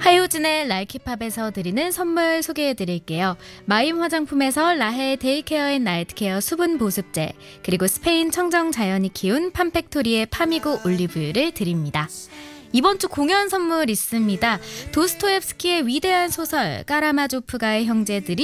하요진의 라이키팝에서 드리는 선물 소개해드릴게요. 마임 화장품에서 라헤 데이케어 앤 나이트케어 수분 보습제, 그리고 스페인 청정 자연이 키운 팜팩토리의 파미고 올리브유를 드립니다. 이번 주 공연 선물 있습니다. 도스토옙스키의 위대한 소설 까라마조프가의 형제들이